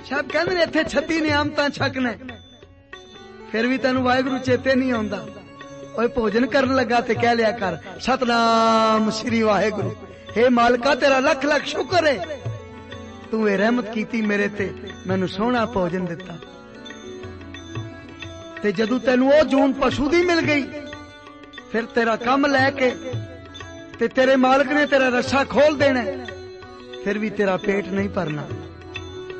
सब कहते ने इत्थे 36 नियामतां छकने, फिर भी तेनू वाहिगुरू चेते नहीं आउंदा। ओए भोजन करन लगा ते कह लिया कर सतनाम श्री वाहिगुरू। हे मालका तेरा लख लख शुक्र है, तू ये रहमत कीती मेरे ते, मैनू सोहना भोजन दिता। ते जदू तेनू ओ जून पशु दी मिल गई, फिर तेरा कम लैके ते तेरे मालक ने तेरा रस्सा खोल देना, फिर भी तेरा पेट नहीं भरना।